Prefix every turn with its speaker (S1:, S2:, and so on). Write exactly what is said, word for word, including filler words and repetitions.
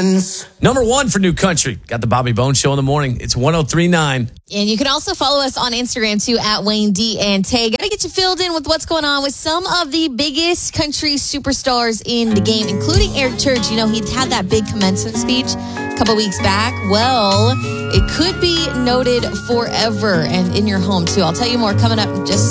S1: friends.
S2: Number one for new country. Got the Bobby Bones Show in the morning. It's one oh three point nine.
S3: And you can also follow us on Instagram, too, at Wayne D and Tay. Got to get you filled in with what's going on with some of the biggest country superstars in the game, including Eric Church. You know, he had that big commencement speech a couple weeks back. Well, it could be noted forever and in your home, too. I'll tell you more coming up in just